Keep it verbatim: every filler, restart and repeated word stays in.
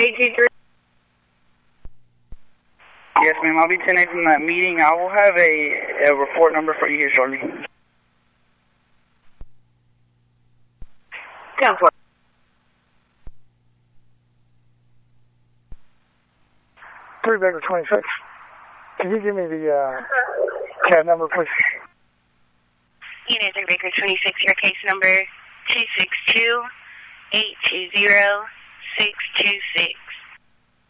eight two three. Yes, ma'am. I'll be ten eight from that meeting. I will have a, a report number for you here shortly. ten four. Three Baker twenty-six. Can you give me the uh, cab number, please? Unit three Baker twenty-six, your case number two six two, eight two zero, six two six.